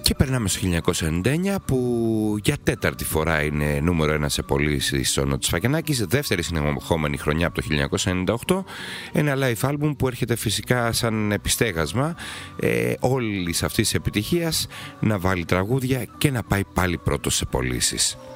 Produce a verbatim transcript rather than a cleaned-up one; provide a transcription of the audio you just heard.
Και περνάμε στο χίλια εννιακόσια ενενήντα εννιά, που για τέταρτη φορά είναι νούμερο ένα σε πωλήσεις ο Νότης Φακενάκης, δεύτερη συνεχόμενη χρονιά από το χίλια εννιακόσια ενενήντα οκτώ. Ένα live album που έρχεται φυσικά σαν επιστέγασμα ε, όλης αυτής της επιτυχίας, να βάλει τραγούδια και να πάει πάλι πρώτος σε πωλήσεις.